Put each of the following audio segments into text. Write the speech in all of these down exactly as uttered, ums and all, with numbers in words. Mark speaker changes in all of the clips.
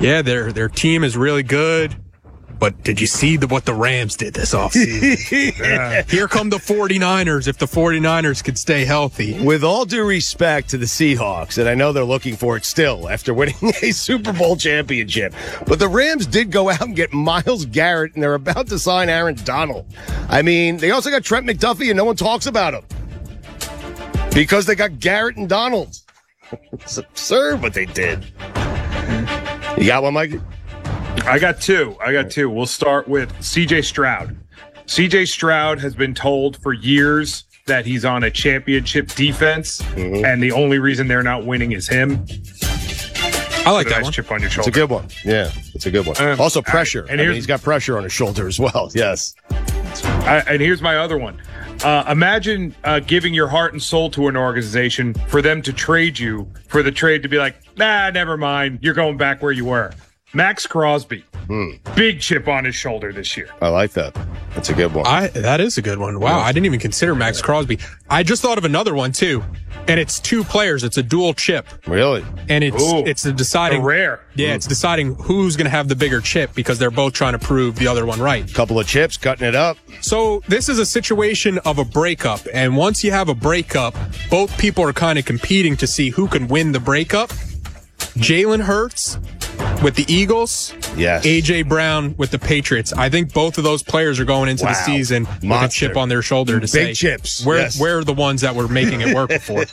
Speaker 1: Yeah, their their team is really good. But did you see the, what the Rams did this offseason? uh, here come the 49ers if the 49ers could stay healthy.
Speaker 2: With all due respect to the Seahawks, and I know they're looking for it still after winning a Super Bowl championship, but the Rams did go out and get Myles Garrett, and they're about to sign Aaron Donald. I mean, they also got Trent McDuffie, and no one talks about him because they got Garrett and Donald. It's absurd what they did. You got one, Mike?
Speaker 3: I got two. I got two. We'll start with C J Stroud. C J Stroud has been told for years that he's on a championship defense, mm-hmm. and the only reason they're not winning is him.
Speaker 1: I like that
Speaker 3: nice
Speaker 1: one.
Speaker 3: Chip on your shoulder.
Speaker 2: It's a good one. Yeah, it's a good one. Um, also, pressure. Right. And I mean, he's got pressure on his shoulder as well. Yes.
Speaker 3: I, and here's my other one. Uh, imagine uh, giving your heart and soul to an organization for them to trade you, for the trade to be like, nah, never mind. You're going back where you were. Max Crosby, hmm. big chip on his shoulder this year.
Speaker 2: I like that. That's a good one.
Speaker 1: I, that is a good one. Wow, yeah. I didn't even consider Max Crosby. I just thought of another one, too. And it's two players. It's a dual chip.
Speaker 2: Really?
Speaker 1: And it's
Speaker 3: Ooh,
Speaker 1: it's a deciding.
Speaker 3: rare.
Speaker 1: Yeah, mm. it's deciding who's going to have the bigger chip because they're both trying to prove the other one right.
Speaker 2: Couple of chips, cutting it up.
Speaker 1: So this is a situation of a breakup. And once you have a breakup, both people are kind of competing to see who can win the breakup. Jalen Hurts with the Eagles,
Speaker 2: yes.
Speaker 1: A J Brown with the Patriots. I think both of those players are going into wow. the season
Speaker 2: Monster.
Speaker 1: with a chip on their shoulder to
Speaker 2: Big
Speaker 1: say,
Speaker 2: chips.
Speaker 1: Where,
Speaker 2: yes.
Speaker 1: where are the ones that were making it work before?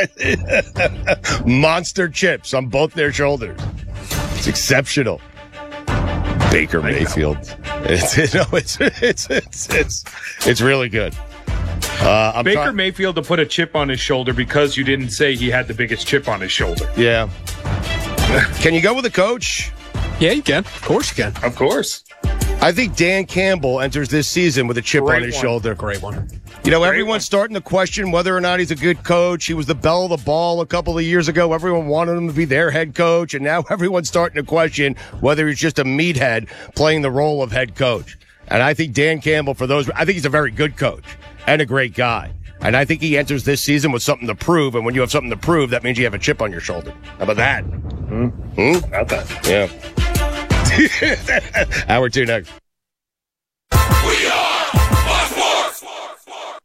Speaker 2: Monster chips on both their shoulders. It's exceptional. Baker Mayfield. It's, you know, it's, it's, it's, it's, it's really good. Uh, I'm
Speaker 3: Baker
Speaker 2: try-
Speaker 3: Mayfield to put a chip on his shoulder because you didn't say he had the biggest chip on his shoulder.
Speaker 2: Yeah. Can you go with a coach?
Speaker 1: Yeah, you can. Of course you can.
Speaker 3: Of course.
Speaker 2: I think Dan Campbell enters this season with a chip
Speaker 3: Great
Speaker 2: on his
Speaker 3: one.
Speaker 2: shoulder.
Speaker 1: Great one.
Speaker 2: You know,
Speaker 3: Great
Speaker 2: everyone's
Speaker 3: one.
Speaker 2: starting to question whether or not he's a good coach. He was the belle of the ball a couple of years ago. Everyone wanted him to be their head coach, and now everyone's starting to question whether he's just a meathead playing the role of head coach. And I think Dan Campbell, for those, I think he's a very good coach and a great guy. And I think he enters this season with something to prove. And when you have something to prove, that means you have a chip on your shoulder. How about that? Hmm? Hmm?
Speaker 3: About that.
Speaker 2: Yeah. Hour two next.
Speaker 4: We are Fox Sports.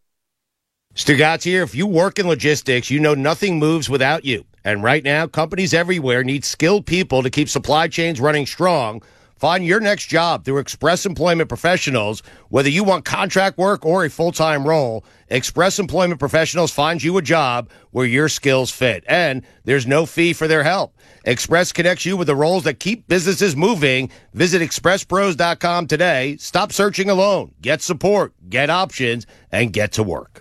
Speaker 2: Stugatz here. If you work in logistics, you know nothing moves without you. And right now, companies everywhere need skilled people to keep supply chains running strong. Find your next job through Express Employment Professionals. Whether you want contract work or a full-time role, Express Employment Professionals finds you a job where your skills fit. And there's no fee for their help. Express connects you with the roles that keep businesses moving. Visit express pros dot com today. Stop searching alone. Get support, get options, and get to work.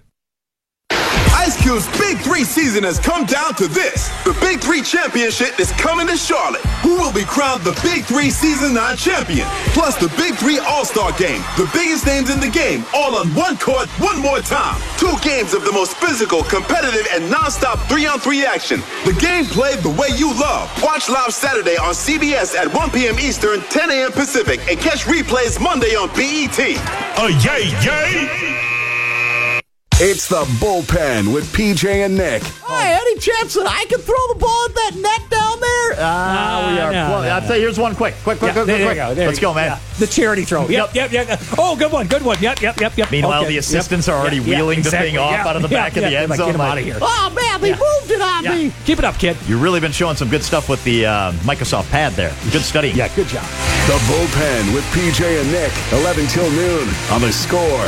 Speaker 4: Ice Cube's Big Three season has come down to this. The Big Three Championship is coming to Charlotte. Who will be crowned the Big Three Season nine champion? Plus the Big Three All-Star Game. The biggest names in the game, all on one court, one more time. Two games of the most physical, competitive, and non-stop three-on-three action. The game played the way you love. Watch live Saturday on C B S at one p.m. Eastern, ten a.m. Pacific, and catch replays Monday on B E T.
Speaker 5: Oh, yay, yay! It's the Bullpen with P J and Nick.
Speaker 6: Hi, any chance that I can throw the ball at that net down there? Ah, uh, we are.
Speaker 7: No,
Speaker 6: well,
Speaker 7: no,
Speaker 6: I'll tell you, here's one quick. Quick, quick,
Speaker 7: yeah,
Speaker 6: quick,
Speaker 7: there
Speaker 6: quick.
Speaker 7: You go, there
Speaker 6: Let's
Speaker 7: you
Speaker 6: go, man.
Speaker 7: Yeah. The charity throw. Yep, yep, yep. Oh, good one, good one. Yep, yep, yep, yep.
Speaker 6: Meanwhile,
Speaker 7: okay.
Speaker 6: the assistants
Speaker 7: yep.
Speaker 6: are already
Speaker 7: yeah,
Speaker 6: wheeling
Speaker 7: yeah, exactly.
Speaker 6: the thing off
Speaker 7: yeah,
Speaker 6: out of the
Speaker 7: yeah,
Speaker 6: back
Speaker 7: yeah,
Speaker 6: of the
Speaker 7: yeah,
Speaker 6: end
Speaker 7: like,
Speaker 6: zone.
Speaker 7: Get him
Speaker 6: like,
Speaker 7: out of here.
Speaker 6: Oh, man, they
Speaker 7: yeah.
Speaker 6: moved it on
Speaker 7: yeah.
Speaker 6: me.
Speaker 7: Keep it up, kid.
Speaker 6: You've really been showing some good stuff with the uh, Microsoft Pad there. Good studying.
Speaker 7: Yeah, good job.
Speaker 5: The Bullpen with P J and Nick, eleven till noon on The Score.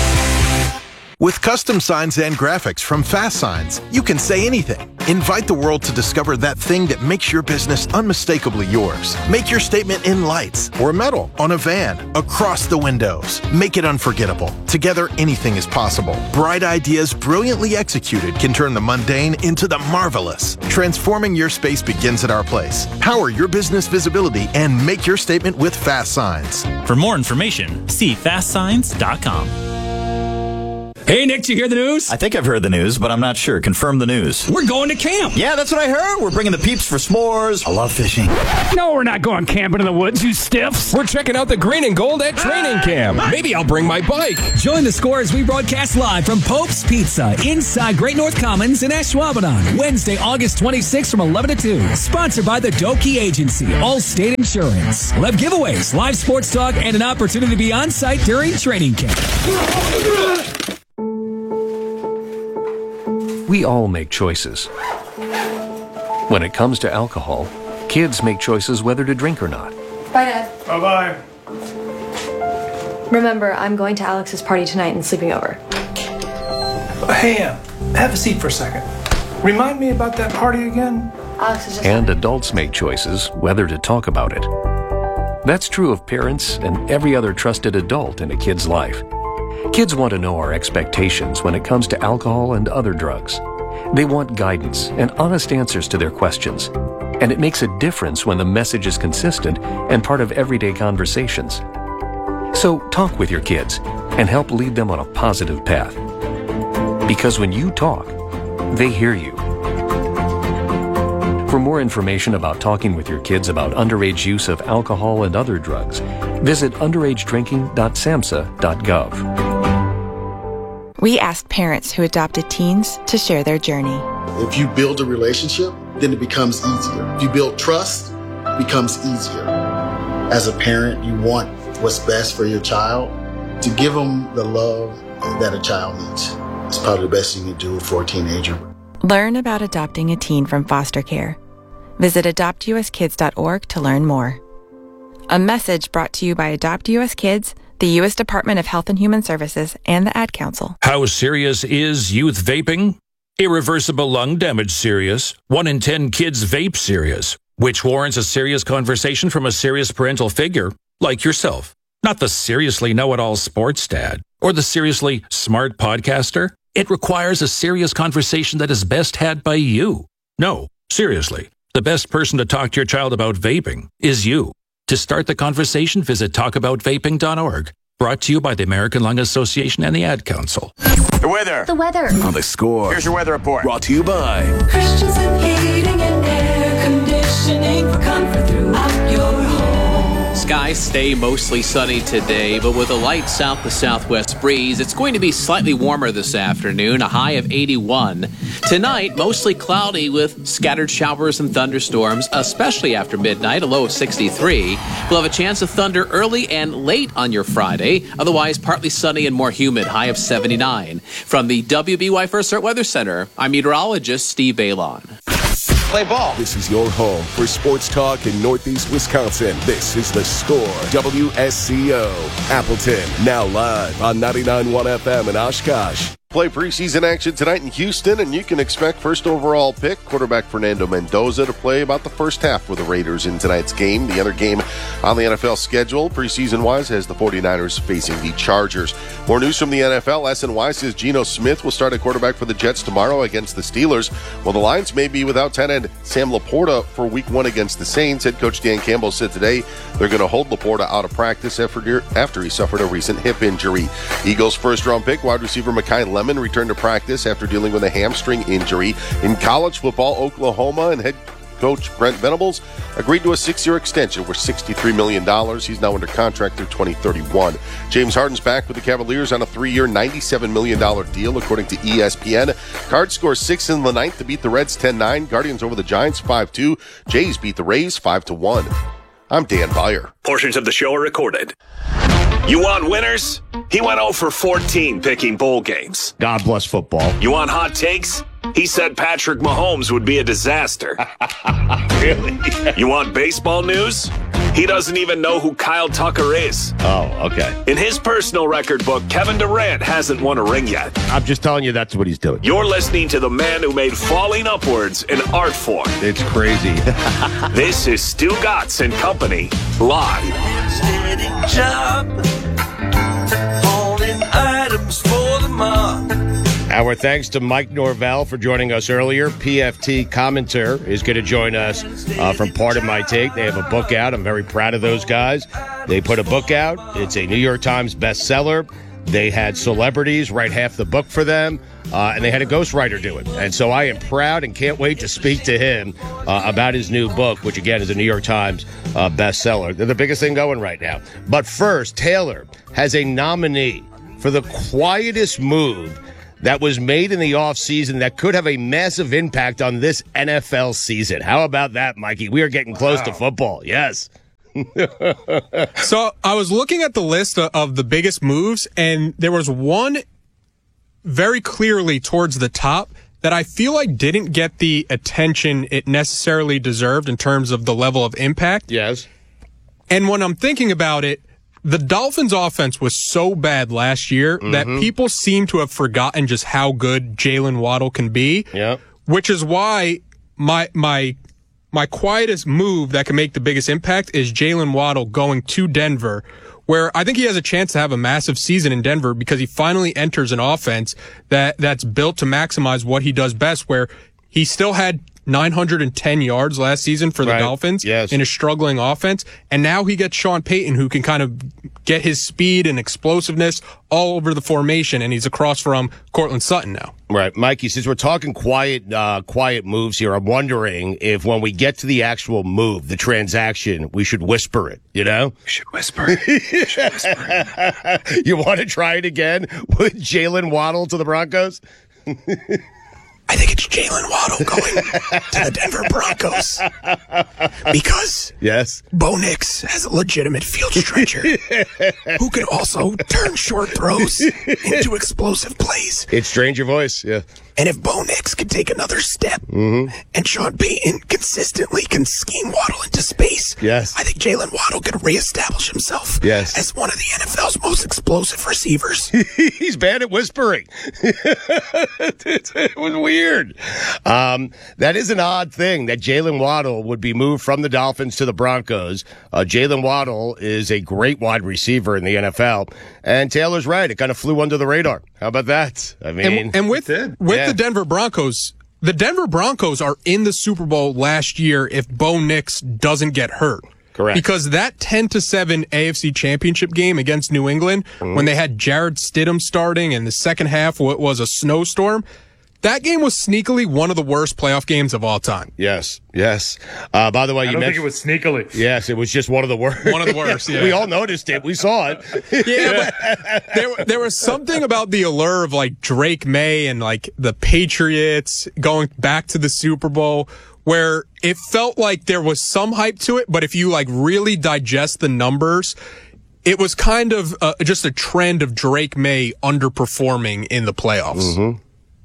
Speaker 8: With custom signs and graphics from Fast Signs, you can say anything. Invite the world to discover that thing that makes your business unmistakably yours. Make your statement in lights or metal, on a van, across the windows. Make it unforgettable. Together, anything is possible. Bright ideas brilliantly executed can turn the mundane into the marvelous. Transforming your space begins at our place. Power your business visibility and make your statement with Fast Signs.
Speaker 9: For more information, see fast signs dot com.
Speaker 7: Hey, Nick, did you hear the news?
Speaker 9: I think I've heard the news, but I'm not sure. Confirm the news.
Speaker 7: We're going to camp.
Speaker 9: Yeah, that's what I heard. We're bringing the peeps for s'mores. I love fishing.
Speaker 7: No, we're not going camping in the woods, you stiffs.
Speaker 10: We're checking out the green and gold at training camp. Maybe I'll bring my bike.
Speaker 11: Join the Score as we broadcast live from Pope's Pizza inside Great North Commons in Ashwaubenon. Wednesday, August twenty-sixth from eleven to two. Sponsored by the Doki Agency, Allstate Insurance. We'll have giveaways, live sports talk, and an opportunity to be on site during training camp.
Speaker 12: We all make choices. When it comes to alcohol, kids make choices whether to drink or not.
Speaker 13: Bye, Dad.
Speaker 3: Bye-bye.
Speaker 13: Remember, I'm going to Alex's party tonight and sleeping over.
Speaker 14: Hey, uh, have a seat for a second. Remind me about that party again?
Speaker 13: Alex is just...
Speaker 12: And adults make choices whether to talk about it. That's true of parents and every other trusted adult in a kid's life. Kids want to know our expectations when it comes to alcohol and other drugs. They want guidance and honest answers to their questions. And it makes a difference when the message is consistent and part of everyday conversations. So talk with your kids and help lead them on a positive path. Because when you talk, they hear you. For more information about talking with your kids about underage use of alcohol and other drugs, visit underage drinking dot samhsa dot gov.
Speaker 15: We asked parents who adopted teens to share their journey.
Speaker 16: If you build a relationship, then it becomes easier. If you build trust, it becomes easier. As a parent, you want what's best for your child. To give them the love that a child needs. It's probably the best you can do for a teenager.
Speaker 15: Learn about adopting a teen from foster care. Visit adopt u s kids dot org to learn more. A message brought to you by Adopt U S Kids, the U S Department of Health and Human Services, and the Ad Council.
Speaker 17: How serious is youth vaping? Irreversible lung damage serious. One in ten kids vape serious, which warrants a serious conversation from a serious parental figure, like yourself. Not the seriously know-it-all sports dad or the seriously smart podcaster. It requires a serious conversation that is best had by you. No, seriously, the best person to talk to your child about vaping is you. To start the conversation, visit talk about vaping dot org. Brought to you by the American Lung Association and the Ad Council.
Speaker 5: The weather.
Speaker 13: The weather.
Speaker 5: On the Score.
Speaker 17: Here's your weather report.
Speaker 5: Brought to you by
Speaker 18: Christensen Heating and Air Conditioning for comfort throughout your home.
Speaker 19: Skies stay mostly sunny today, but with a light south to southwest breeze, it's going to be slightly warmer this afternoon, a high of eighty-one. Tonight, mostly cloudy with scattered showers and thunderstorms, especially after midnight, a low of sixty-three. We'll have a chance of thunder early and late on your Friday, otherwise partly sunny and more humid, high of seventy-nine. From the W B Y First Alert Weather Center, I'm meteorologist Steve Balon.
Speaker 5: Play ball. This is your home for sports talk in Northeast Wisconsin. This is The Score. W S C O. Appleton. Now live on ninety-nine point one F M in Oshkosh.
Speaker 2: Play preseason action tonight in Houston, and you can expect first overall pick quarterback Fernando Mendoza to play about the first half for the Raiders in tonight's game. The other game on the N F L schedule, preseason-wise, has the 49ers facing the Chargers. More news from the N F L. S N Y says Geno Smith will start at quarterback for the Jets tomorrow against the Steelers. While the Lions may be without tight end Sam Laporta for week one against the Saints, head coach Dan Campbell said today they're going to hold Laporta out of practice after, after he suffered a recent hip injury. Eagles first-round pick wide receiver Mekhi Lemon returned to practice after dealing with a hamstring injury. In college football, Oklahoma and head coach Brent Venables agreed to a six-year extension worth sixty-three million dollars. He's now under contract through twenty thirty-one. James Harden's back with the Cavaliers on a three-year, ninety-seven million dollars deal, according to E S P N. Cards score six in the ninth to beat the Reds ten nine. Guardians over the Giants five two. Jays beat the Rays five to one. I'm Dan Beyer.
Speaker 20: Portions of the show are recorded. You want winners? He went oh for fourteen picking bowl games.
Speaker 2: God bless football.
Speaker 20: You want hot takes? He said Patrick Mahomes would be a disaster.
Speaker 2: Really?
Speaker 20: You want baseball news? He doesn't even know who Kyle Tucker is.
Speaker 2: Oh, okay.
Speaker 20: In his personal record book, Kevin Durant hasn't won a ring yet.
Speaker 2: I'm just telling you that's what he's doing.
Speaker 20: You're listening to the man who made falling upwards an art form.
Speaker 2: It's crazy.
Speaker 20: This is Stu Gatz and Company, live.
Speaker 18: Steady job, holding items for the mob.
Speaker 2: Our thanks to Mike Norvell for joining us earlier. P F T Commenter is going to join us uh, from Part of My Take. They have a book out. I'm very proud of those guys. They put a book out. It's a New York Times bestseller. They had celebrities write half the book for them, uh, and they had a ghostwriter do it. And so I am proud and can't wait to speak to him uh, about his new book, which, again, is a New York Times uh, bestseller. They're the biggest thing going right now. But first, Taylor has a nominee for the quietest move that was made in the offseason that could have a massive impact on this N F L season. How about that, Mikey? We are getting close wow. to football. Yes.
Speaker 1: So I was looking at the list of the biggest moves, and there was one very clearly towards the top that I feel like didn't get the attention it necessarily deserved in terms of the level of impact.
Speaker 2: Yes.
Speaker 1: And when I'm thinking about it, the Dolphins' offense was so bad last year mm-hmm. that people seem to have forgotten just how good Jalen Waddle can be.
Speaker 2: Yeah.
Speaker 1: Which is why my my my quietest move that can make the biggest impact is Jalen Waddle going to Denver, where I think he has a chance to have a massive season in Denver because he finally enters an offense that that's built to maximize what he does best, where he still had nine hundred ten yards last season for the
Speaker 2: right.
Speaker 1: Dolphins
Speaker 2: yes.
Speaker 1: in a struggling offense. And now he gets Sean Payton, who can kind of get his speed and explosiveness all over the formation. And he's across from Cortland Sutton now.
Speaker 2: Right. Mikey, since we're talking quiet, uh, quiet moves here, I'm wondering if when we get to the actual move, the transaction, we should whisper it, you know?
Speaker 3: We should whisper it. We should whisper it.
Speaker 2: You want to try it again with Jalen Waddle to the Broncos?
Speaker 1: I think it's Jalen Waddle going to the Denver Broncos because
Speaker 2: yes,
Speaker 1: Bo Nix has a legitimate field stretcher who can also turn short throws into explosive plays.
Speaker 2: It's strange your voice, yeah.
Speaker 1: And if Bo Nix can take another step
Speaker 2: mm-hmm.
Speaker 1: and Sean Payton consistently can scheme Waddle into space,
Speaker 2: yes.
Speaker 1: I think Jalen Waddle can reestablish himself
Speaker 2: yes.
Speaker 1: as one of the N F L's most explosive receivers.
Speaker 2: He's bad at whispering. It was weird. Um, that is an odd thing that Jalen Waddle would be moved from the Dolphins to the Broncos. Uh, Jalen Waddle is a great wide receiver in the N F L. And Taylor's right. It kind of flew under the radar. How about that? I mean,
Speaker 1: and, and with, with
Speaker 2: yeah.
Speaker 1: the Denver Broncos, the Denver Broncos are in the Super Bowl last year if Bo Nix doesn't get hurt.
Speaker 2: Correct.
Speaker 1: Because that ten to seven A F C Championship game against New England, mm-hmm. when they had Jarrett Stidham starting and the second half was a snowstorm, that game was sneakily one of the worst playoff games of all time.
Speaker 2: Yes, yes. Uh, by the way,
Speaker 3: I
Speaker 2: you
Speaker 3: don't
Speaker 2: mentioned
Speaker 3: think it was sneakily.
Speaker 2: Yes, it was just one of the worst.
Speaker 1: One of the worst. Yeah.
Speaker 2: We all noticed it. We saw it.
Speaker 1: Yeah, but there, there was something about the allure of like Drake May and like the Patriots going back to the Super Bowl, where it felt like there was some hype to it, but if you like really digest the numbers, it was kind of uh, just a trend of Drake May underperforming in the playoffs.
Speaker 2: Mm-hmm.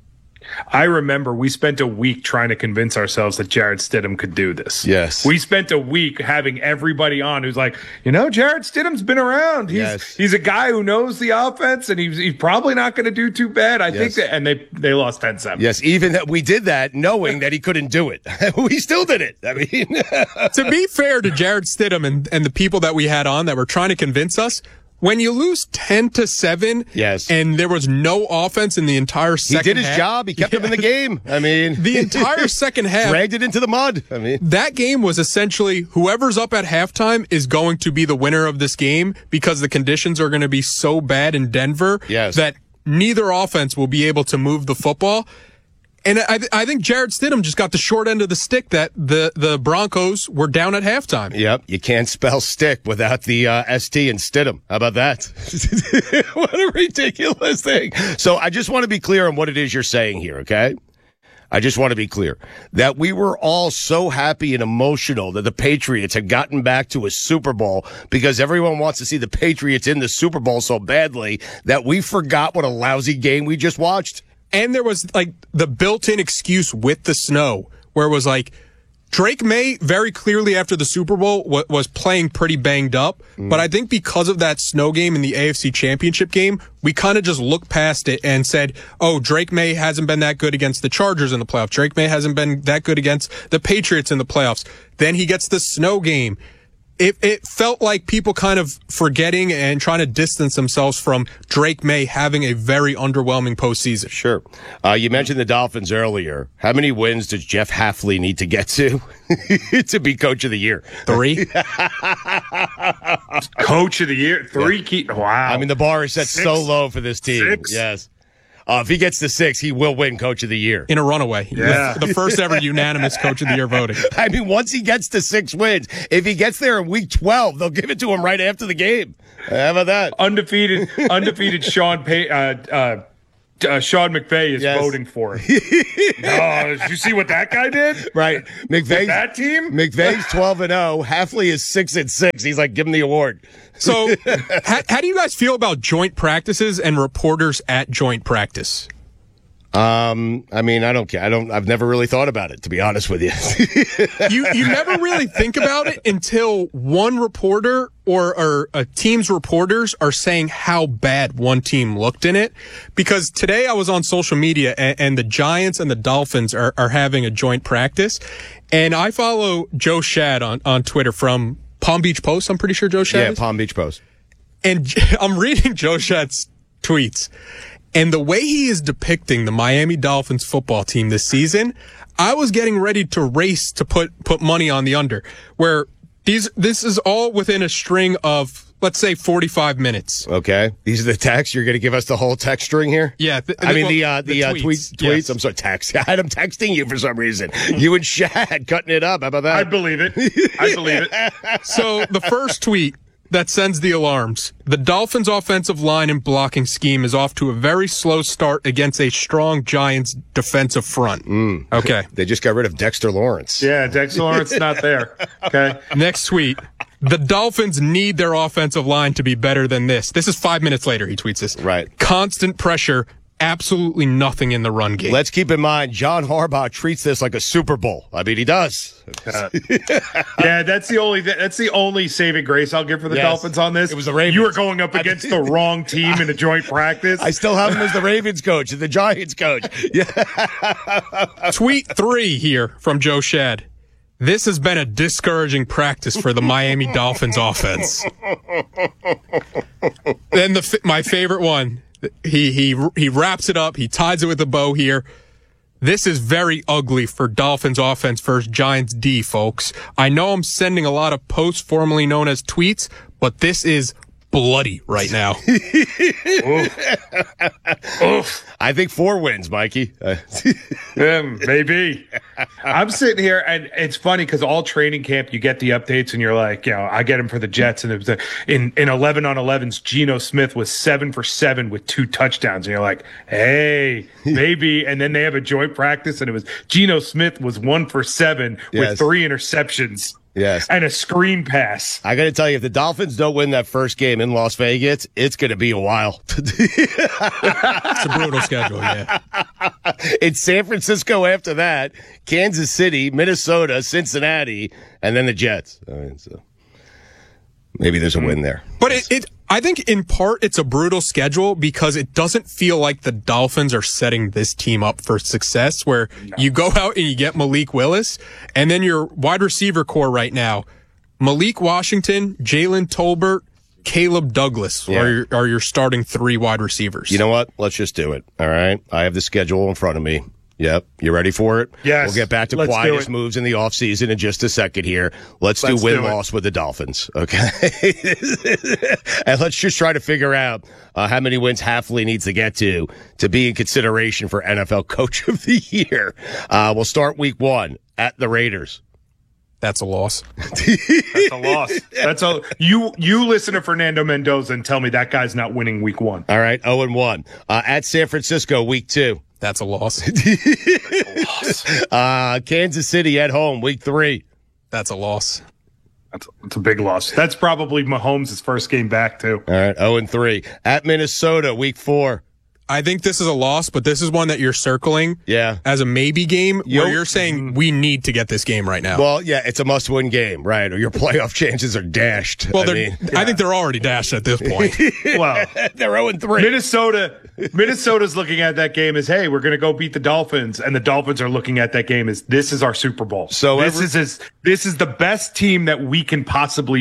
Speaker 3: I remember we spent a week trying to convince ourselves that Jarrett Stidham could do this.
Speaker 2: Yes.
Speaker 3: We spent a week having everybody on who's like, you know, Jarrett Stidham's been around. He's
Speaker 2: yes.
Speaker 3: he's a guy who knows the offense, and he's, he's probably not going to do too bad. I
Speaker 2: yes.
Speaker 3: think that, and they, they lost ten seven.
Speaker 2: Yes, even that we did that knowing that he couldn't do it. We still did it. I mean,
Speaker 1: to be fair to Jarrett Stidham and, and the people that we had on that were trying to convince us, when you lose ten to seven,
Speaker 2: yes.
Speaker 1: and there was no offense in the entire second half.
Speaker 2: He did his
Speaker 1: half,
Speaker 2: job. He kept yeah. them in the game. I mean,
Speaker 1: the entire second half.
Speaker 2: Dragged it into the mud. I mean,
Speaker 1: that game was essentially whoever's up at halftime is going to be the winner of this game because the conditions are going to be so bad in Denver
Speaker 2: yes.
Speaker 1: that neither offense will be able to move the football. And I, th- I think Jarrett Stidham just got the short end of the stick that the, the Broncos were down at halftime.
Speaker 2: Yep. You can't spell stick without the uh, S T in Stidham. How about that? What a ridiculous thing. So I just want to be clear on what it is you're saying here, okay? I just want to be clear that we were all so happy and emotional that the Patriots had gotten back to a Super Bowl because everyone wants to see the Patriots in the Super Bowl so badly that we forgot what a lousy game we just watched.
Speaker 1: And there was like the built-in excuse with the snow where it was like Drake May very clearly after the Super Bowl w- was playing pretty banged up. Mm. But I think because of that snow game in the A F C Championship game, we kind of just looked past it and said, oh, Drake May hasn't been that good against the Chargers in the playoffs. Drake May hasn't been that good against the Patriots in the playoffs. Then he gets the snow game. It, it felt like people kind of forgetting and trying to distance themselves from Drake May having a very underwhelming postseason.
Speaker 2: Sure. Uh, you mentioned the Dolphins earlier. How many wins does Jeff Hafley need to get to to be coach of the year?
Speaker 1: Three.
Speaker 3: Coach of the year, three
Speaker 2: Yeah.
Speaker 3: key. Wow.
Speaker 2: I mean, the bar is set
Speaker 3: Six.
Speaker 2: so low for this team.
Speaker 3: Six?
Speaker 2: Yes. Uh, if he gets to six, he will win Coach of the Year.
Speaker 1: In a runaway.
Speaker 3: Yeah.
Speaker 1: The, the first ever unanimous Coach of the Year voting.
Speaker 2: I mean, once he gets to six wins, if he gets there in week twelve, they'll give it to him right after the game. How about that?
Speaker 3: Undefeated, undefeated Sean Pay, uh, uh, uh, Sean McVay is
Speaker 2: Yes.
Speaker 3: voting for him. Oh, did you see what that guy did?
Speaker 2: Right.
Speaker 3: With
Speaker 2: McVay's,
Speaker 3: that team?
Speaker 2: McVay's twelve and oh. Hafley is six and six. He's like, give him the award.
Speaker 1: So, how, how do you guys feel about joint practices and reporters at joint practice?
Speaker 2: Um, I mean, I don't care. I don't, I've never really thought about it, to be honest with you.
Speaker 1: you you never really think about it until one reporter or, or a team's reporters are saying how bad one team looked in it. Because today I was on social media and, and the Giants and the Dolphins are, are having a joint practice. And I follow Joe Shad on, on Twitter from Palm Beach Post. I'm pretty sure Joe Shad
Speaker 2: Yeah,
Speaker 1: is.
Speaker 2: Palm Beach Post.
Speaker 1: And I'm reading Joe Shad's tweets. And the way he is depicting the Miami Dolphins football team this season, I was getting ready to race to put, put money on the under, where these, this is all within a string of, let's say, forty-five minutes.
Speaker 2: Okay. These are the texts. You're going to give us the whole text string here?
Speaker 1: Yeah. Th-
Speaker 2: I mean,
Speaker 1: well,
Speaker 2: the, uh, the,
Speaker 1: the
Speaker 2: uh,
Speaker 1: tweets,
Speaker 2: tweets, tweets.
Speaker 1: yes.
Speaker 2: I'm sorry, text. I had him texting you for some reason. You and Shad cutting it up. How about that?
Speaker 3: I believe it. I believe it.
Speaker 1: So the first tweet that sends the alarms. The Dolphins' offensive line and blocking scheme is off to a very slow start against a strong Giants defensive front.
Speaker 2: Mm.
Speaker 1: Okay.
Speaker 2: They just got rid of Dexter Lawrence.
Speaker 3: Yeah, Dexter Lawrence not there. Okay.
Speaker 1: Next tweet. The Dolphins need their offensive line to be better than this. This is five minutes later, he tweets this.
Speaker 2: Right.
Speaker 1: Constant pressure, absolutely nothing in the run game.
Speaker 2: Let's keep in mind, John Harbaugh treats this like a Super Bowl. I mean, he does.
Speaker 3: Uh, yeah, that's the only that's the only saving grace I'll give for the
Speaker 2: Yes.
Speaker 3: Dolphins on this.
Speaker 2: It was the Ravens.
Speaker 3: You were going up against the wrong team in a joint practice.
Speaker 2: I still have him as the Ravens coach and the Giants coach. Yeah.
Speaker 1: Tweet three here from Joe Shad. This has been a discouraging practice for the Miami Dolphins offense. Then the my favorite one. He he he wraps it up. He ties it with a bow here. This is very ugly for Dolphins offense versus Giants D, folks. I know I'm sending a lot of posts formerly known as tweets, but this is bloody right now.
Speaker 3: Oof. Oof.
Speaker 2: I think four wins, Mikey. Uh,
Speaker 3: Yeah, maybe. I'm sitting here, and it's funny because all training camp, you get the updates, and you're like, you know, I get them for the Jets, and it was a, in in eleven on elevens, Geno Smith was seven for seven with two touchdowns, and you're like, hey, maybe. And then they have a joint practice, and it was Geno Smith was one for seven with
Speaker 2: Yes.
Speaker 3: three interceptions.
Speaker 2: Yes.
Speaker 3: And a screen pass.
Speaker 2: I got to tell you, if the Dolphins don't win that first game in Las Vegas, it's going to be a while.
Speaker 1: It's a brutal schedule, yeah.
Speaker 2: It's San Francisco after that, Kansas City, Minnesota, Cincinnati, and then the Jets. I mean, so maybe there's a win there.
Speaker 1: But it, it, I think in part it's a brutal schedule because it doesn't feel like the Dolphins are setting this team up for success where no. you go out and you get Malik Willis and then your wide receiver core right now, Malik Washington, Jalen Tolbert, Caleb Douglas yeah. are, your, are your starting three wide receivers.
Speaker 2: You know what? Let's just do it. All right. I have the schedule in front of me. Yep. You ready for it?
Speaker 3: Yes.
Speaker 2: We'll get back to quietest moves in the offseason in just a second here. Let's, let's do win-loss with the Dolphins, okay? And let's just try to figure out uh, how many wins Hafley needs to get to to be in consideration for N F L Coach of the Year. Uh, we'll start week one at the Raiders.
Speaker 1: That's a loss.
Speaker 3: That's a loss. That's a you. You listen to Fernando Mendoza and tell me that guy's not winning week one.
Speaker 2: All right, zero and one uh, at San Francisco, week two.
Speaker 1: That's a loss.
Speaker 3: a loss.
Speaker 2: Uh, Kansas City at home, week three.
Speaker 1: That's a loss.
Speaker 3: That's, that's a big loss. That's probably Mahomes' first game back too.
Speaker 2: All right, zero and three at Minnesota, week four.
Speaker 1: I think this is a loss, but this is one that you're circling
Speaker 2: yeah.
Speaker 1: as a maybe game
Speaker 2: Yo,
Speaker 1: where you're saying we need to get this game right now.
Speaker 2: Well, yeah, it's a must-win game, right? Or your playoff chances are dashed.
Speaker 1: Well,
Speaker 2: I, mean,
Speaker 1: yeah. I think they're already dashed at this point.
Speaker 3: Well,
Speaker 2: they're zero and three.
Speaker 3: Minnesota, Minnesota's looking at that game as, hey, we're going to go beat the Dolphins, and the Dolphins are looking at that game as, this is our Super Bowl.
Speaker 2: So
Speaker 3: this
Speaker 2: every-
Speaker 3: is as, this is the best team that we can possibly beat.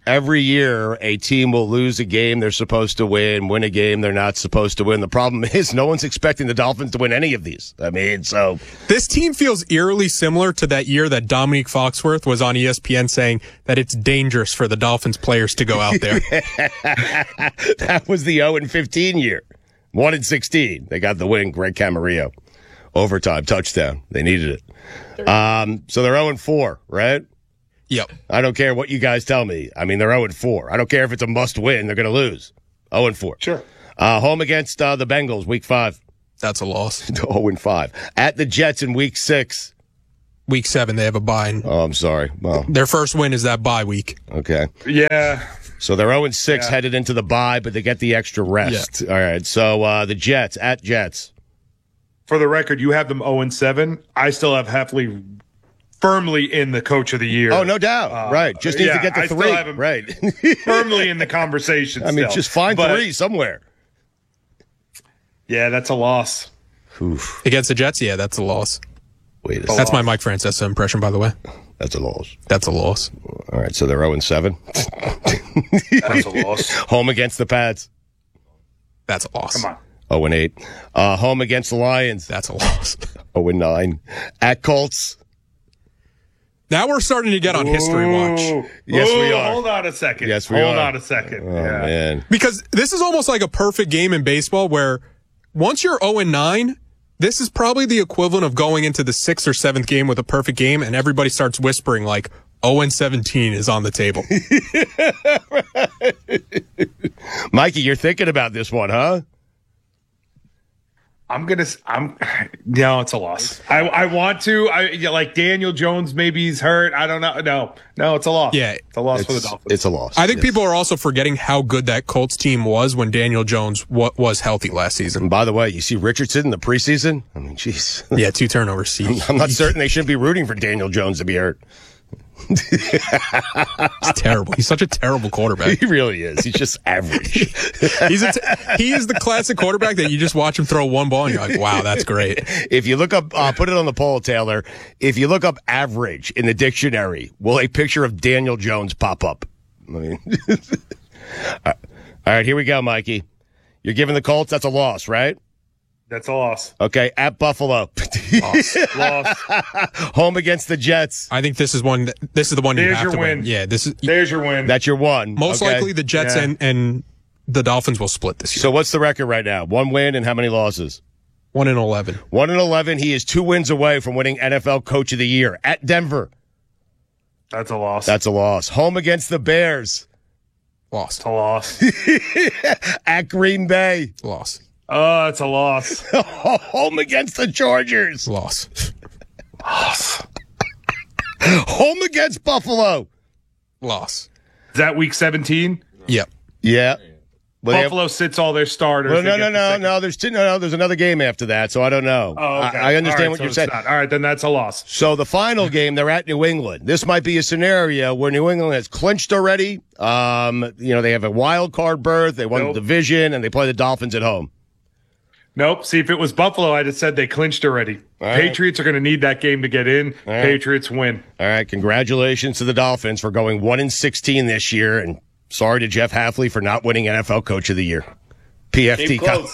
Speaker 2: every year a team will lose a game they're supposed to win, win a game they're not supposed to win. The problem is no one's expecting the Dolphins to win any of these. I mean, so.
Speaker 1: This team feels eerily similar to that year that Dominique Foxworth was on E S P N saying that it's dangerous for the Dolphins players to go out there.
Speaker 2: That was the oh and fifteen year. one and sixteen. They got the win, Greg Camarillo. Overtime touchdown. They needed it. Um, so they're oh and four, right?
Speaker 1: Yep.
Speaker 2: I don't care what you guys tell me. I mean, they're oh and four. I don't care if it's a must win. They're going to lose. oh and four.
Speaker 3: Sure.
Speaker 2: Uh, home against uh, the Bengals, week five.
Speaker 1: That's a loss.
Speaker 2: oh and five. At the Jets in week six.
Speaker 1: Week seven, they have a bye.
Speaker 2: Oh, I'm sorry. Well,
Speaker 1: their first win is that bye week.
Speaker 2: Okay.
Speaker 3: Yeah.
Speaker 2: So they're oh and six
Speaker 3: Yeah.
Speaker 2: headed into the bye, but they get the extra rest.
Speaker 1: Yeah.
Speaker 2: All right. So uh, the Jets, at Jets.
Speaker 3: For the record, you have them oh and seven. I still have Heffley firmly in the coach of the year.
Speaker 2: Oh, no doubt.
Speaker 3: Uh,
Speaker 2: right. Just needs
Speaker 3: yeah,
Speaker 2: to get to
Speaker 3: I still
Speaker 2: three.
Speaker 3: have him
Speaker 2: Right.
Speaker 3: firmly in the conversation.
Speaker 2: I mean,
Speaker 3: still.
Speaker 2: just find
Speaker 3: But,
Speaker 2: three somewhere.
Speaker 3: Yeah, that's a loss.
Speaker 2: Oof.
Speaker 1: Against the Jets, yeah, that's a loss.
Speaker 2: Wait a
Speaker 1: That's
Speaker 2: second.
Speaker 1: my Mike Francesa impression, by the way.
Speaker 2: That's a loss.
Speaker 1: That's a loss.
Speaker 2: All right. So they're oh and seven.
Speaker 3: That's a loss.
Speaker 2: Home against the Pats.
Speaker 1: That's a loss.
Speaker 3: Come on.
Speaker 2: oh and eight. Uh, home against the Lions.
Speaker 1: That's a loss.
Speaker 2: oh and nine. At Colts.
Speaker 1: Now we're starting to get on history watch.
Speaker 2: Yes,
Speaker 3: Ooh,
Speaker 2: we are.
Speaker 3: Hold on a second.
Speaker 2: Yes, we
Speaker 3: hold
Speaker 2: are.
Speaker 3: on a second.
Speaker 2: Oh,
Speaker 3: yeah.
Speaker 2: man.
Speaker 1: Because this is almost like a perfect game in baseball where once you're oh and nine, this is probably the equivalent of going into the sixth or seventh game with a perfect game and everybody starts whispering like oh and seventeen is on the table.
Speaker 2: Mikey, you're thinking about this one, huh?
Speaker 3: I'm gonna. I'm. No, it's a loss. I. I want to. I yeah, like Daniel Jones. Maybe he's hurt. I don't know. No. No, it's a loss.
Speaker 1: Yeah,
Speaker 3: it's a loss
Speaker 2: it's,
Speaker 3: for the Dolphins.
Speaker 2: It's a loss.
Speaker 1: I think
Speaker 2: yes.
Speaker 1: people are also forgetting how good that Colts team was when Daniel Jones w- was healthy last season.
Speaker 2: And by the way, you see Richardson in the preseason? I mean, jeez.
Speaker 1: Yeah, two turnovers.
Speaker 2: I'm not certain they shouldn't be rooting for Daniel Jones to be hurt.
Speaker 1: He's terrible. He's such a terrible quarterback.
Speaker 2: He really is. He's just average.
Speaker 1: He's a t- he is the classic quarterback that you just watch him throw one ball and you're like, wow, that's great.
Speaker 2: If you look up, uh, put it on the poll, Taylor. If you look up average in the dictionary, will a picture of Daniel Jones pop up? I mean, all right, here we go, Mikey. You're giving the Colts, that's a loss, right?
Speaker 3: That's a loss.
Speaker 2: Okay, at Buffalo.
Speaker 3: Loss. Loss.
Speaker 2: Home against the Jets.
Speaker 1: I think this is one. That, this is the one you
Speaker 3: There's
Speaker 1: have
Speaker 3: your
Speaker 1: to win.
Speaker 3: win.
Speaker 1: Yeah, this is
Speaker 3: There's your win.
Speaker 2: That's your one.
Speaker 1: most
Speaker 2: okay.
Speaker 1: likely the Jets
Speaker 3: Yeah.
Speaker 1: and, and the Dolphins will split this year.
Speaker 2: So what's the record right now? One win and how many losses?
Speaker 1: One in eleven.
Speaker 2: One and eleven. He is two wins away from winning N F L Coach of the Year at Denver.
Speaker 3: That's a loss.
Speaker 2: That's a loss. Home against the Bears.
Speaker 1: Lost.
Speaker 3: It's a loss.
Speaker 2: At Green Bay.
Speaker 1: Loss.
Speaker 3: Oh, it's a loss.
Speaker 2: Home against the Chargers.
Speaker 1: Loss.
Speaker 3: Loss.
Speaker 2: Home against Buffalo.
Speaker 1: Loss.
Speaker 3: Is that week seventeen?
Speaker 1: Yep.
Speaker 2: Yeah. Well, they have-
Speaker 3: Buffalo sits all their starters.
Speaker 2: well,
Speaker 3: They
Speaker 2: no,
Speaker 3: get
Speaker 2: no,
Speaker 3: the
Speaker 2: no,
Speaker 3: second-
Speaker 2: no. There's two, no, no. There's another game after that, so I don't know.
Speaker 3: Oh, okay.
Speaker 2: I, I understand
Speaker 3: All right,
Speaker 2: what
Speaker 3: so
Speaker 2: you're
Speaker 3: it's
Speaker 2: saying.
Speaker 3: not. All right, then that's a loss.
Speaker 2: So the final game, they're at New England. This might be a scenario where New England has clinched already. Um, you know, they have a wild card berth. They won
Speaker 3: Nope.
Speaker 2: the division, and they play the Dolphins at home.
Speaker 3: Nope. See, if it was Buffalo, I'd have said they clinched already.
Speaker 2: All right.
Speaker 3: Patriots are going to need that game to get in.
Speaker 2: All right.
Speaker 3: Patriots win.
Speaker 2: All right, congratulations to the Dolphins for going one and sixteen this year, and sorry to Jeff Hafley for not winning N F L Coach of the Year. P F T
Speaker 3: Came close.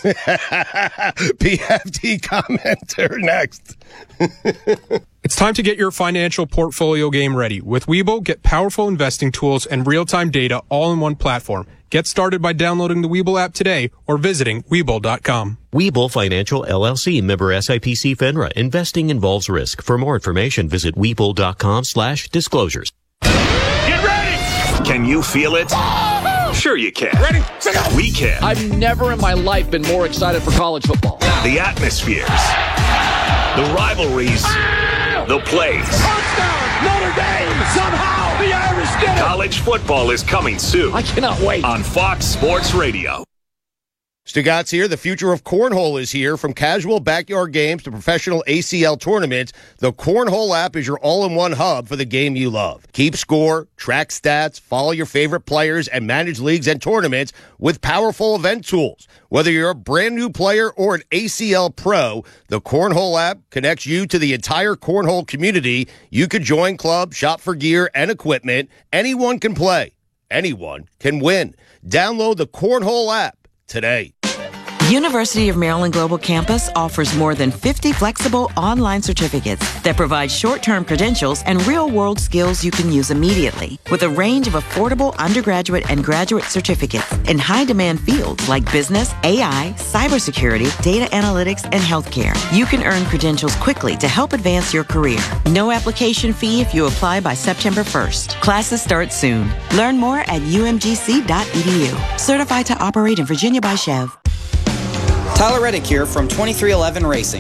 Speaker 2: P F T commenter next.
Speaker 1: It's time to get your financial portfolio game ready. With Webull, get powerful investing tools and real-time data all in one platform. Get started by downloading the Webull app today or visiting Webull dot com.
Speaker 21: Webull Financial L L C, member S I P C FINRA. Investing involves risk. For more information, visit Webull dot com slash disclosures.
Speaker 20: Get ready! Can you feel it? Sure you can.
Speaker 22: Ready?
Speaker 20: We can.
Speaker 22: I've never in my life been more excited for college football.
Speaker 20: The atmospheres, the rivalries, the plays.
Speaker 22: Touchdown! Notre Dame! Somehow the Irish did it!
Speaker 20: College football is coming soon.
Speaker 22: I cannot wait.
Speaker 20: On Fox Sports Radio.
Speaker 2: Stugatz here. The future of cornhole is here. From casual backyard games to professional A C L tournaments, the Cornhole app is your all-in-one hub for the game you love. Keep score, track stats, follow your favorite players, and manage leagues and tournaments with powerful event tools. Whether you're a brand new player or an A C L pro, the Cornhole app connects you to the entire cornhole community. You could join clubs, shop for gear and equipment. Anyone can play. anyone can win. Download the Cornhole app today.
Speaker 4: University of Maryland Global Campus offers more than fifty flexible online certificates that provide short-term credentials and real-world skills you can use immediately. With a range of affordable undergraduate and graduate certificates in high-demand fields like business, A I, cybersecurity, data analytics, and healthcare, you can earn credentials quickly to help advance your career. No application fee if you apply by September first. Classes start soon. Learn more at u m g c dot e d u. Certified to operate in Virginia by Chev.
Speaker 6: Tyler Reddick here from twenty-three eleven Racing.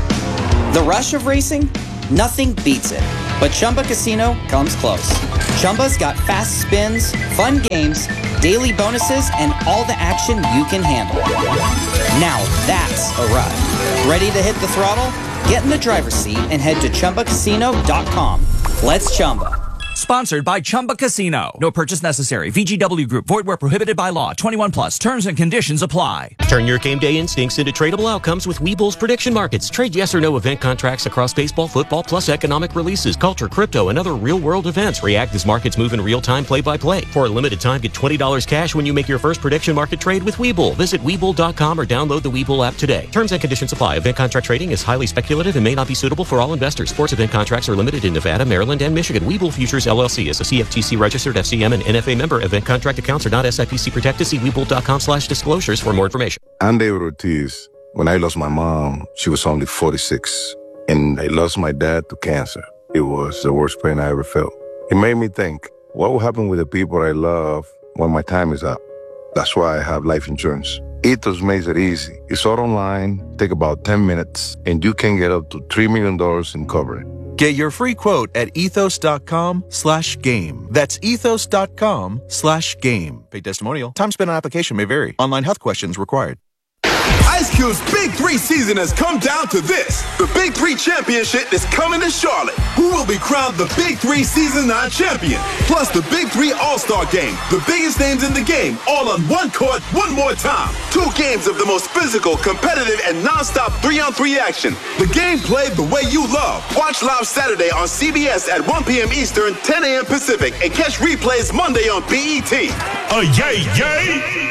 Speaker 6: The rush of racing? Nothing beats it. But Chumba Casino comes close. Chumba's got fast spins, fun games, daily bonuses, and all the action you can handle. Now that's a ride. Ready to hit the throttle? Get in the driver's seat and head to chumba casino dot com. Let's Chumba.
Speaker 23: Sponsored by Chumba Casino. No purchase necessary. V G W Group. Void where prohibited by law. twenty-one plus. Terms and conditions apply.
Speaker 21: Turn your game day instincts into tradable outcomes with Webull's prediction markets. Trade yes or no event contracts across baseball, football, plus economic releases, culture, crypto, and other real-world events. React as markets move in real time, play-by-play. For a limited time, get twenty dollars cash when you make your first prediction market trade with Webull. Visit Webull dot com or download the Webull app today. Terms and conditions apply. Event contract trading is highly speculative and may not be suitable for all investors. Sports event contracts are limited in Nevada, Maryland, and Michigan. Webull Futures L L C is a C F T C registered F C M and N F A member. Event contract accounts are not S I P C protected. See Webull dot com slash disclosures for more information.
Speaker 24: I'm David Ortiz. When I lost my mom, she was only forty-six. And I lost my dad to cancer. It was the worst pain I ever felt. It made me think, what will happen with the people I love when my time is up? That's why I have life insurance. Ethos makes it easy. It's all online, take about ten minutes, and you can get up to three million dollars in coverage.
Speaker 25: Get your free quote at ethos dot com slash game. That's ethos dot com slash game. Paid testimonial. Time spent on application may vary. Online health questions required.
Speaker 26: Ice Cube's Big Three season has come down to this. The Big Three Championship is coming to Charlotte. Who will be crowned the Big Three Season nine champion? Plus the Big Three All-Star Game. The biggest names in the game, all on one court, one more time. Two games of the most physical, competitive, and non-stop three-on-three action. The game played the way you love. Watch live Saturday on C B S at one p.m. Eastern, ten a.m. Pacific, and catch replays Monday on B E T.
Speaker 27: Oh, yay, yay!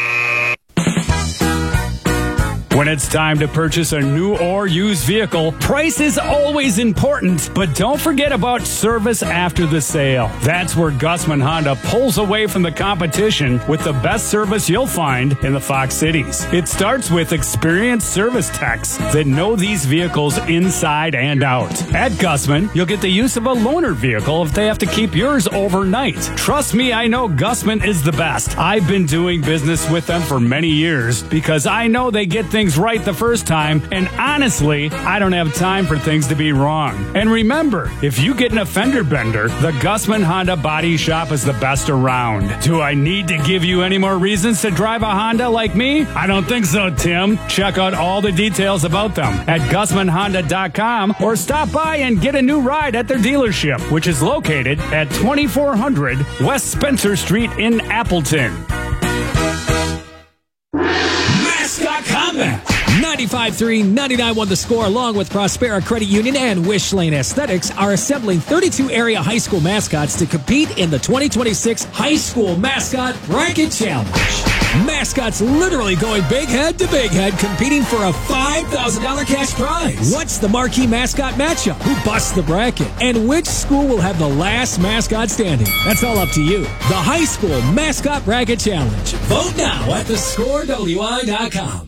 Speaker 27: When it's time to purchase a new or used vehicle, price is always important, but don't forget about service after the sale. That's where Gussman Honda pulls away from the competition with the best service you'll find in the Fox Cities. It starts with experienced service techs that know these vehicles inside and out. At Gussman, you'll get the use of a loaner vehicle if they have to keep yours overnight. Trust me, I know Gussman is the best. I've been doing business with them for many years because I know they get things right the first time, and honestly, I don't have time for things to be wrong. And remember, if you get an offender bender, the Gussman Honda Body Shop is the best around. Do I need to give you any more reasons to drive a Honda like me? I don't think so, Tim. Check out all the details about them at gussman honda dot com or stop by and get a new ride at their dealership, which is located at twenty-four hundred West Spencer Street in Appleton.
Speaker 11: Mascot Combat. ninety-five three, ninety-nine one The Score, along with Prospera Credit Union and Wish Lane Aesthetics, are assembling thirty-two area high school mascots to compete in the twenty twenty-six High School Mascot Bracket Challenge. Mascots literally going big head to big head, competing for a five thousand dollars cash prize. What's the marquee mascot matchup? Who busts the bracket? And which school will have the last mascot standing? That's all up to you. The High School Mascot Bracket Challenge. Vote now at the score w i dot com.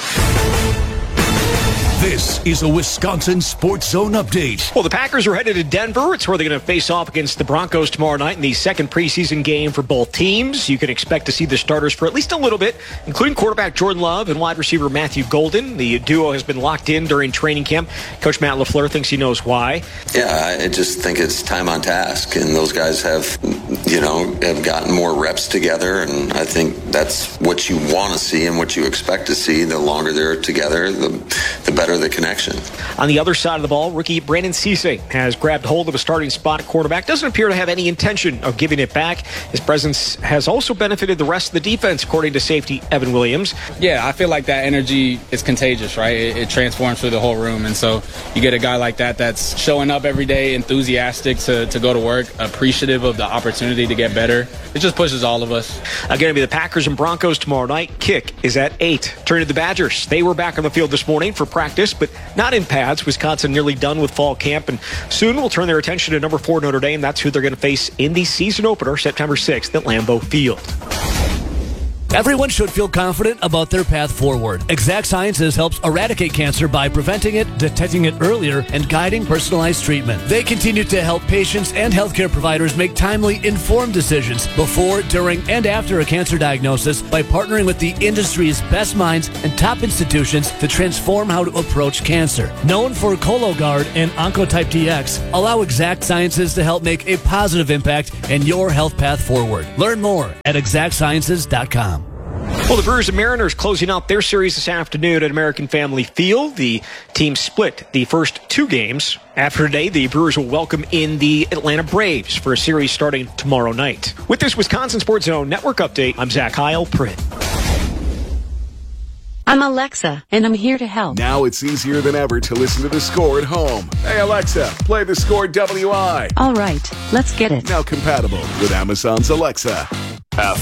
Speaker 28: This is a Wisconsin Sports Zone update.
Speaker 29: Well, the Packers are headed to Denver. It's where they're going to face off against the Broncos tomorrow night in the second preseason game for both teams. You can expect to see the starters for at least a little bit, including quarterback Jordan Love and wide receiver Matthew Golden. The duo has been locked in during training camp. Coach Matt LaFleur thinks he knows why.
Speaker 30: Yeah, I just think it's time on task, and those guys have, you know, have gotten more reps together, and I think that's what you want to see and what you expect to see. The longer they're together, the, the better better the connection.
Speaker 29: On the other side of the ball, rookie Brandon Cisse has grabbed hold of a starting spot at quarterback. Doesn't appear to have any intention of giving it back. His presence has also benefited the rest of the defense, according to safety Evan Williams.
Speaker 7: Yeah, I feel like that energy is contagious, right? It, it transforms through the whole room. And so you get a guy like that that's showing up every day, enthusiastic to, to go to work, appreciative of the opportunity to get better. It just pushes all of us.
Speaker 29: Again, it'll be the Packers and Broncos tomorrow night. Kick is at eight. Turning to the Badgers. They were back on the field this morning for practice, but not in pads. Wisconsin nearly done with fall camp, and soon will turn their attention to number four Notre Dame. That's who they're going to face in the season opener September sixth at Lambeau Field.
Speaker 8: Everyone should feel confident about their path forward. Exact Sciences helps eradicate cancer by preventing it, detecting it earlier, and guiding personalized treatment. They continue to help patients and healthcare providers make timely, informed decisions before, during, and after a cancer diagnosis by partnering with the industry's best minds and top institutions to transform how to approach cancer. Known for Cologuard and Oncotype D X, allow Exact Sciences to help make a positive impact in your health path forward. Learn more at exact sciences dot com.
Speaker 29: Well, the Brewers and Mariners closing out their series this afternoon at American Family Field. The team split the first two games. After today, the Brewers will welcome in the Atlanta Braves for a series starting tomorrow night. With this Wisconsin Sports Zone Network update, I'm Zach Heil, Pritt.
Speaker 9: I'm Alexa, and I'm here to help.
Speaker 5: Now it's easier than ever to listen to The Score at home. Hey, Alexa, play The Score W I.
Speaker 9: All right, let's get it.
Speaker 5: Now compatible with Amazon's Alexa.